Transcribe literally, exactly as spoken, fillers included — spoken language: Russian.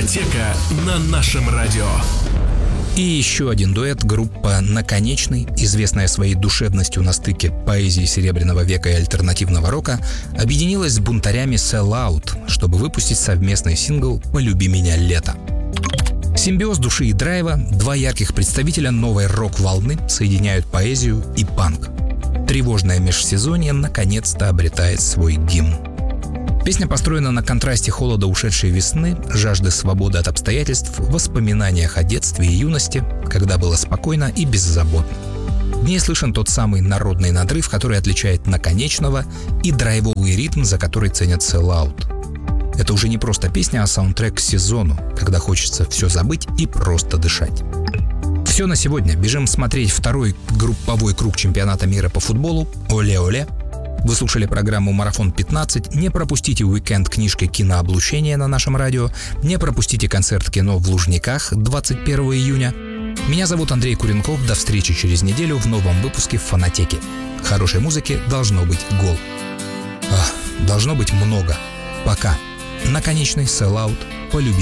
Фонотека на нашем радио. И еще один дуэт, группа «Наконечный», известная своей душевностью на стыке поэзии Серебряного века и альтернативного рока, объединилась с бунтарями Sell Out, чтобы выпустить совместный сингл «Полюби меня, лето». Симбиоз души и драйва, два ярких представителя новой рок-волны соединяют поэзию и панк. Тревожное межсезонье наконец-то обретает свой гимн. Песня построена на контрасте холода ушедшей весны, жажды свободы от обстоятельств, воспоминаниях о детстве и юности, когда было спокойно и беззаботно. В ней слышен тот самый народный надрыв, который отличает Наконечного, и драйвовый ритм, за который ценят Sell Out. Это уже не просто песня, а саундтрек к сезону, когда хочется все забыть и просто дышать. Все на сегодня. Бежим смотреть второй групповой круг чемпионата мира по футболу. Оле-оле! Вы слушали программу «Марафон пятнадцать». Не пропустите уикенд книжки «Кинооблучение» на нашем радио. Не пропустите концерт кино в Лужниках двадцать первого июня. Меня зовут Андрей Куренков. До встречи через неделю в новом выпуске «Фонотеки». Хорошей музыки должно быть гол. Ах, должно быть много. Пока. Наконечный Sell Out. Полюби.